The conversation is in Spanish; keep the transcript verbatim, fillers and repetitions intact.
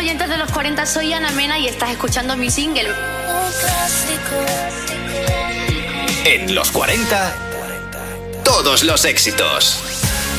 oyentes de los cuarenta, soy Ana Mena y estás escuchando mi single. En los cuarenta, todos los éxitos.